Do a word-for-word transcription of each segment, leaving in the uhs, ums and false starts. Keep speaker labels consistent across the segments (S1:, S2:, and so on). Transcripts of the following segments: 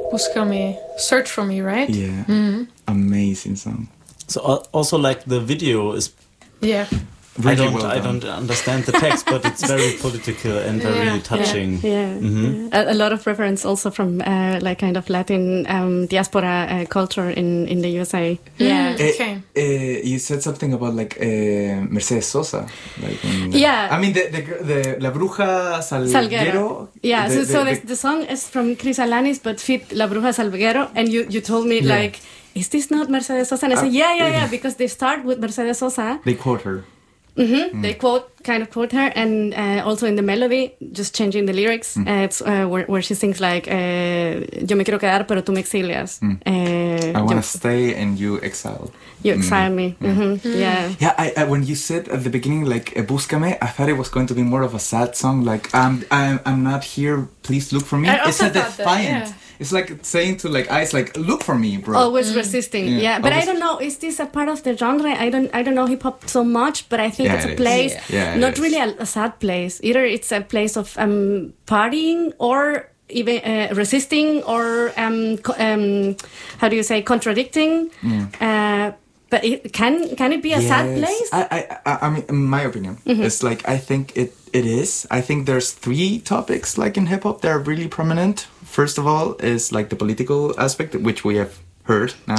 S1: Búscame, Search for Me, right?
S2: Yeah. Mm-hmm. Amazing song.
S3: So uh, also like the video is.
S1: Yeah.
S3: Really I don't. Well I don't understand the text, but it's very political and very
S4: yeah,
S3: touching.
S4: Yeah, yeah. Mm-hmm. a, a lot of reference also from uh, like kind of Latin um, diaspora uh, culture in, in the U S A.
S1: Yeah.
S2: Uh,
S1: okay.
S2: Uh, you said something about like uh, Mercedes Sosa. Like in,
S4: yeah.
S2: I mean the the, the La Bruja Salguero. Salguero.
S4: Yeah.
S2: The,
S4: so
S2: the,
S4: so
S2: the,
S4: the, the song is from Chris Alanis, but fit La Bruja Salguero, and you you told me yeah. like, is this not Mercedes Sosa? And I uh, said, yeah, yeah, yeah, because they start with Mercedes Sosa.
S2: They quote her.
S4: Mm-hmm. Mm. They quote, kind of quote her, and uh, also in the melody, just changing the lyrics. Mm. Uh, it's uh, where, where she sings like, uh, "Yo me quiero quedar, pero tú me exilias."
S2: Mm. Uh, I want to stay, and you exile.
S4: You exile mm. me.
S2: Yeah.
S4: Mm-hmm. Mm. Yeah.
S2: Yeah. I, I, when you said at the beginning, like uh, "Búscame," I thought it was going to be more of a sad song, like "I'm, I'm, I'm not here. Please look for me."
S1: I
S2: it's a defiant.
S1: That, yeah.
S2: It's like saying to like eyes, like look for me, bro.
S4: Always mm. resisting, yeah. yeah. But Always. I don't know. Is this a part of the genre? I don't. I don't know hip hop so much, but I think yeah, it's a it place,
S2: yeah. Yeah,
S4: not really a, a sad place. Either it's a place of um, partying or even uh, resisting or um, co- um, how do you say contradicting. Mm. Uh, but it, can can it be a
S2: yes.
S4: sad place?
S2: I, I I mean, in my opinion, mm-hmm. it's like I think it it is. I think there's three topics like in hip hop that are really prominent. First of all is like the political aspect, which we have heard now.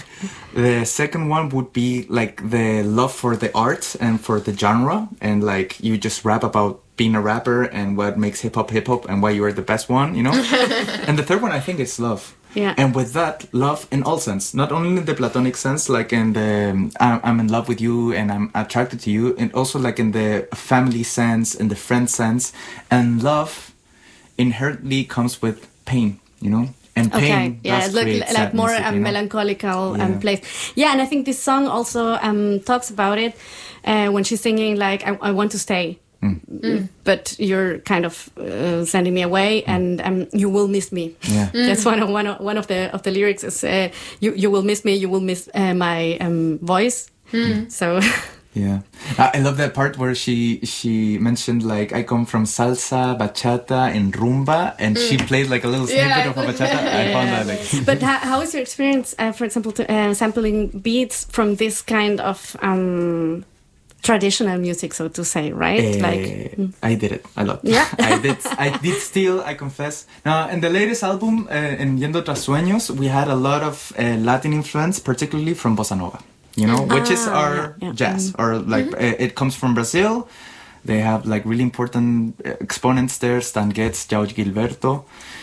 S2: The second one would be like the love for the art and for the genre, and like you just rap about being a rapper and what makes hip hop hip hop and why you are the best one, you know. And the third one I think is love.
S4: Yeah.
S2: And with that, love in all sense, not only in the platonic sense, like in the um, I'm in love with you and I'm attracted to you, and also like in the family sense, in the friend sense, and love inherently comes with pain, you know, and pain
S4: okay. yeah,
S2: does
S4: like,
S2: create
S4: like
S2: sadness,
S4: more
S2: you
S4: um,
S2: know?
S4: melancholical
S2: yeah.
S4: um, place. Yeah, and I think this song also um, talks about it uh, when she's singing like, I, I want to stay, mm. Mm. but you're kind of uh, sending me away, mm. and um, you will miss me.
S2: Yeah.
S4: Mm. That's one of one of one of the of the lyrics is uh, you you will miss me, you will miss uh, my um, voice. Mm. So.
S2: Yeah, I love that part where she she mentioned like I come from salsa, bachata, and rumba, and mm. she played like a little snippet
S1: yeah.
S2: of a bachata.
S4: Yeah.
S2: I found that like.
S4: But how, how is your experience, uh, for example, to, uh, sampling beats from this kind of um, traditional music, so to say, right?
S2: Uh,
S4: like mm.
S2: I did it a lot.
S4: Yeah,
S2: I did. I did still. I confess. Now, in the latest album, uh, in Yendo Tras Sueños, we had a lot of uh, Latin influence, particularly from bossa nova. You know, which ah, is our
S4: yeah, yeah.
S2: jazz,
S4: mm-hmm.
S2: or like
S4: mm-hmm.
S2: uh, it comes from Brazil. They have like really important exponents there, Stan Getz, João Gilberto.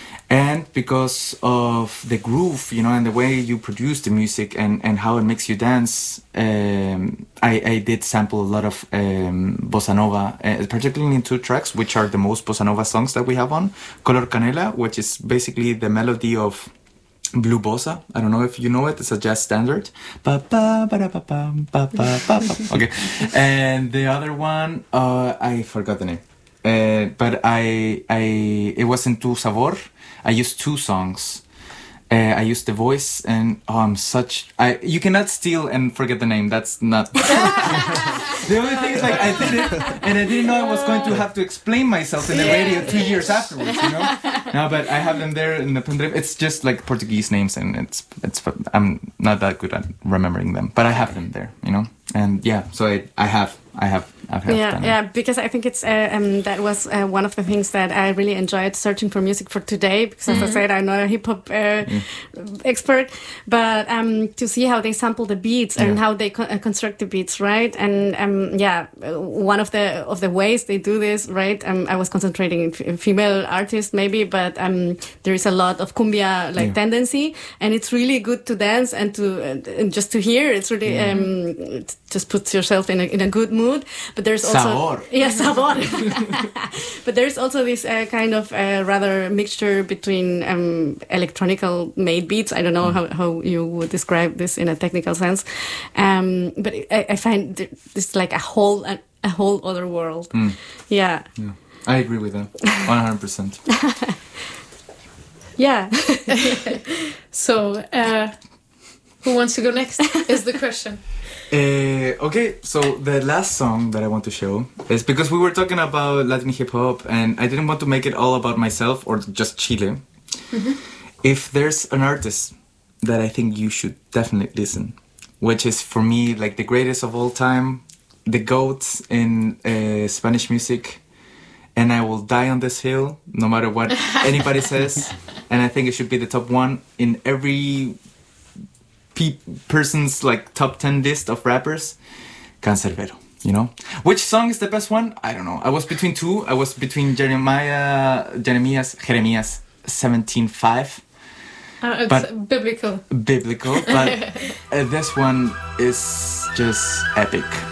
S2: And because of the groove, you know, and the way you produce the music and, and how it makes you dance, um, I, I did sample a lot of um, bossa nova, uh, particularly in two tracks, which are the most bossa nova songs that we have on. Color Canela, which is basically the melody of Blue Bossa. I don't know if you know it. It's a jazz standard. Ba, ba, ba, ba, ba, ba, ba, ba. Okay. And the other one, uh, I forgot the name. Uh, but I, I, it was in Tu Sabor. I used two songs. Uh, I used the voice, and oh, I'm such. I you cannot steal and forget the name. That's not. The only thing is, like, I did it, and I didn't know I was going to have to explain myself in the
S1: yeah.
S2: radio two years afterwards. You know. No, but I have them there in the pendrive. It's just like Portuguese names, and it's it's. I'm not that good at remembering them, but I have them there. You know, and yeah. So I I have. I have, I have
S4: yeah,
S2: done
S4: yeah,
S2: it.
S4: because I think it's uh, um, that was uh, one of the things that I really enjoyed searching for music for today. Because as mm-hmm. I said, I'm not a hip hop uh, mm. expert, but um, to see how they sample the beats yeah. and how they co- uh, construct the beats, right? And um, yeah, one of the of the ways they do this, right? Um, I was concentrating in f- female artists maybe, but um, there is a lot of cumbia like yeah. tendency, and it's really good to dance and to uh, and just to hear. It's really yeah. um, it just puts yourself in a in a good mood. Mood, but there's also
S2: sabor.
S4: Yeah, sabor. But there's also this uh, kind of uh, rather mixture between um, electronical made beats. I don't know mm. how, how you would describe this in a technical sense, um, but I, I find this like a whole a, a whole other world. Mm. Yeah.
S2: yeah, I agree with that one hundred percent.
S4: Yeah.
S1: So, uh, who wants to go next? Is the question.
S2: Uh, okay, so the last song that I want to show is because we were talking about Latin hip hop, and I didn't want to make it all about myself or just Chile. Mm-hmm. if there's an artist that I think you should definitely listen, which is for me like the greatest of all time, the GOAT in uh, Spanish music, and I will die on this hill no matter what anybody says, and I think it should be the top one in every pe- person's like top ten list of rappers, Canserbero. You know, which song is the best one? I don't know. I was between two. I was between Jeremiah, Jeremias, Jeremias seventeen five.
S1: Uh, it's
S2: but
S1: biblical.
S2: Biblical, but uh, this one is just epic.